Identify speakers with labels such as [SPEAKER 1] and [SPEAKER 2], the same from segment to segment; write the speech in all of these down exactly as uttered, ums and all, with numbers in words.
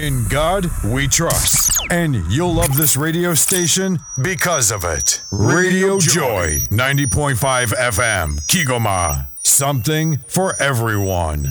[SPEAKER 1] In God we trust. And you'll love this radio station because of it. Radio Joy, ninety point five F M, Kigoma. Something for everyone.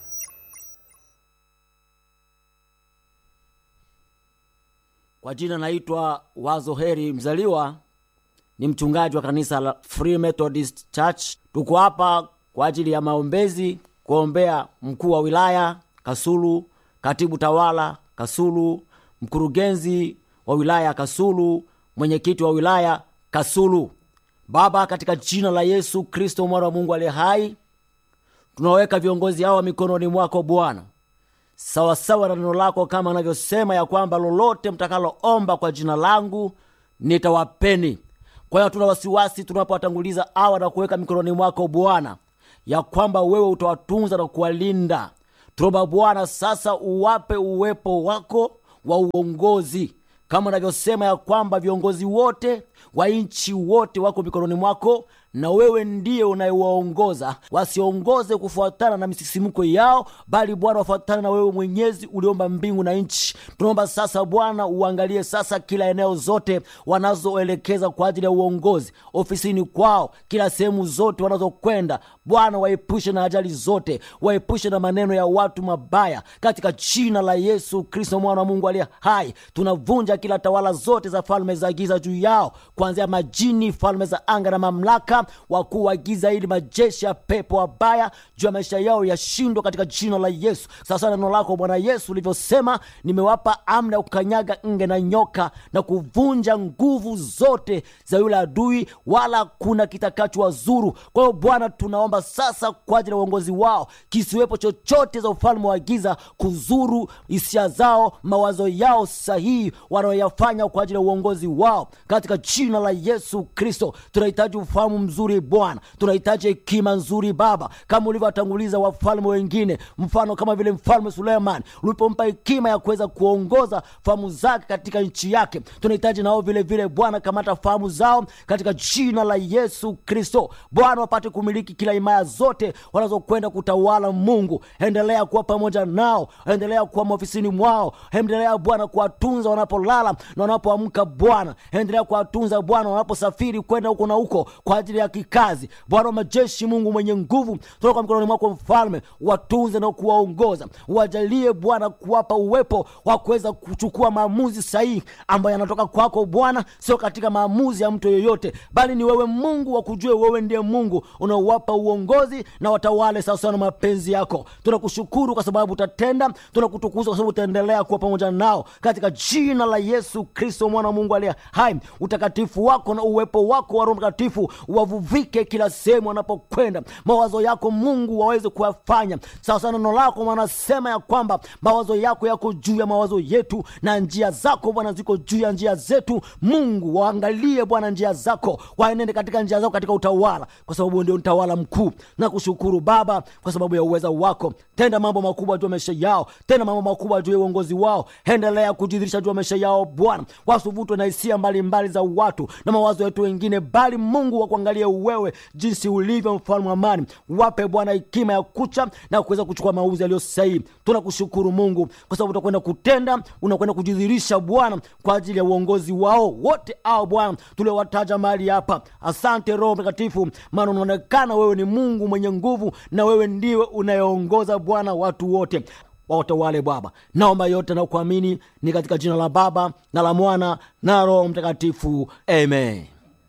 [SPEAKER 2] Kwa jina naitwa Wazo Heri Mzaliwa, ni mchungaji wa kanisa la Free Methodist Church. Tuko hapa kwa ajili ya maombezi, kuombea mkuu wa wilaya Kasulu, katibu tawala Kasulu, mkurugenzi wa wilaya Kasulu, mwenyekiti wa wilaya Kasulu. Baba, katika jina la Yesu Kristo mwana wa Mungu aliye hai, tunaweka viongozi hawa mikononi mwako Bwana. Sawa sawa na neno lako kama anavyosema ya kwamba lolote mtakaloomba kwa jina langu nitawapeni. Kwa hiyo tuna wasiwasi tunapowatanguliza hawa na kuweka mikononi mwako Bwana, ya kwamba wewe utawatunza na kuwalinda. Tuomba Bwana sasa uwape uwepo wako wa uongozi, kama anavyosema ya kwamba viongozi wote wa nchi wote wako mikononi mwako, na wewe ndiye unayewaongoza. Wasiongoze kufuatana na misisimuko yao, bali Bwana wafuatane na wewe Mwenyezi uliomba mbingu na nchi. Tunaomba sasa Bwana uangalie sasa kila eneo zote wanazoelekeza kwa ajili ya uongozi, ofisini kwao, kila sehemu zote wanazokwenda. Bwana waepushe na ajali zote, waepushe na maneno ya watu mabaya, katika jina la Yesu Kristo mwana wa Mungu aliye hai. Tunavunja kila tawala zote za falme za giza juu yao, kuanzia majini, falme za anga na mamlaka, wakuu wa giza, ili majeshi ya pepo wabaya juu ya maisha yao yashindwe katika jina la Yesu. Sasa neno lako Bwana Yesu ulivyosema, nimewapa amri ya kukanyaga nge na nyoka na kuvunja nguvu zote za yule adui, wala kuna kitakacho wazuru. Kwa hiyo Bwana, tunaomba sasa kwa ajili ya uongozi wao, kisiwepo chochote za ufalme wa giza kuzuru hisia zao, mawazo yao sahihi wanaoyafanya kwa ajili ya uongozi wao, katika jina la Yesu Kristo. Tunahitaji ufahamu mzuri Bwana, tunahitaji hekima nzuri Baba, kama ulivyotanguliza wafalme wengine, mfano kama vile mfalme Suleiman ulipompa hekima ya kuweza kuongoza fahamu zake katika nchi yake. Tunahitaji nao vile vile Bwana, kamata fahamu zao katika jina la Yesu Kristo. Bwana, wapate kumiliki kila imaya zote wanazokwenda kutawala. Mungu, endelea kuwa pamoja nao, endelea kuwa ofisini mwao, endelea Bwana kuwatunza wanapolala na wanapoamka Bwana, endelea kuwatunza Bwana wanaposafiri kwenda huko na huko kwa ajili ya kikazi. Bwana majeshi, Mungu mwenye nguvu, tunatoka mikononi mwako Mfalme, watunze na kuwaongoza. Wajalie Bwana kuwapa uwepo wa kuweza kuchukua maamuzi sahihi ambayo yanatoka kwako Bwana, sio katika maamuzi ya mtu yeyote, bali ni wewe Mungu wa kujua. Wewe ndiye Mungu unaowapa uongozi na watawale sasa na mapenzi yako. Tunakushukuru kwa sababu utatenda, tunakutukuza kwa sababu utaendelea kuwa pamoja nao, katika jina la Yesu Kristo mwana wa Mungu aliye hai. Utakatifu wako na uwepo wako wa Roho Mtakatifu wavuvike kila sehemu wanapokwenda. Mawazo yako Mungu waweze kuyafanya sasa. Neno lako wanasema ya kwamba mawazo yako yako juu ya mawazo yetu, na njia zako Bwana ziko juu ya njia zetu. Mungu, waangalie Bwana njia zako, waenende katika njia zako katika utawala, kwa sababu ndio utawala mkuu. Na kushukuru Baba kwa sababu ya uweza wako. Tenda mambo makubwa juu ya maisha yao, tenda mambo makubwa juu ya uongozi wao. Endelea kujidhihirisha juu ya maisha yao Bwana, wasivutwe na hisia mbalimbali za watu na mawazo yetu wengine, bali Mungu wa kuangalia wewe jinsi ulivyo, mfalme wa amani. Wape Bwana hekima ya kucha na kuweza kuchukua maamuzi yaliyo sahihi. Tunakushukuru Mungu kwa sababu utakwenda kutenda, unakwenda kujidhihirisha Bwana kwa ajili ya uongozi wao wote hao Bwana tuliowataja mahali hapa. Asante Roho Mtakatifu, maana unaonekana wewe ni Mungu mwenye nguvu, na wewe ndiwe unayeongoza Bwana watu wote. Watawale Baba, naomba yote na kuamini ni katika jina la Baba na la Mwana na Roho Mtakatifu, amen.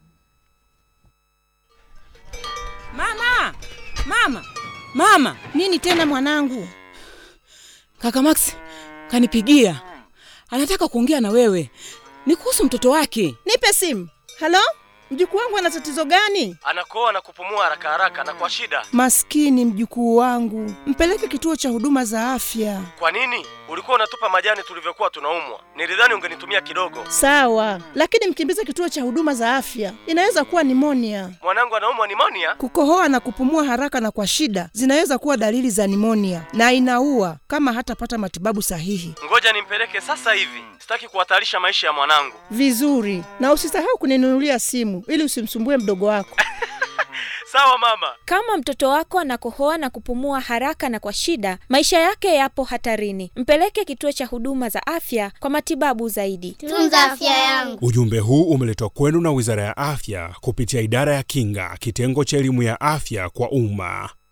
[SPEAKER 3] Mama! Mama! Mama!
[SPEAKER 4] Nini tena mwanangu?
[SPEAKER 3] Kaka Max kanipigia, anataka kuongea na wewe, ni kuhusu mtoto wake.
[SPEAKER 4] Nipe simu. Halo? Mjukuu wangu ana tatizo gani?
[SPEAKER 5] Anakoa na kupumua haraka haraka na kwa shida.
[SPEAKER 4] Maskini mjukuu wangu, mpeleke kituo cha huduma za afya.
[SPEAKER 5] Kwa nini? Ulikuwa unatupa majani tulivyokuwa tunaumwa. Nilidhani ungenitumia kidogo.
[SPEAKER 4] Sawa, lakini mkimbize kituo cha huduma za afya. Inaweza kuwa nimonia.
[SPEAKER 5] Mwanangu anaumwa nimonia?
[SPEAKER 4] Kukohoa na kupumua haraka na kwa shida zinaweza kuwa dalili za nimonia, na inaua kama hatapata matibabu sahihi.
[SPEAKER 5] Ngoja nimpeleke sasa hivi. Sitaki kuhatarisha maisha ya mwanangu.
[SPEAKER 4] Vizuri. Na usisahau kuninunulia simu ili usimsumbue mdogo wako.
[SPEAKER 5] Sawa mama.
[SPEAKER 6] Kama mtoto wako anakohoa na kupumua haraka na kwa shida, maisha yake yapo hatarini. Mpeleke kituo cha huduma za afya kwa matibabu zaidi.
[SPEAKER 7] Tunza afya yangu.
[SPEAKER 8] Ujumbe huu umeletwa kwenu na Wizara ya Afya kupitia Idara ya Kinga, kitengo cha elimu ya afya kwa umma.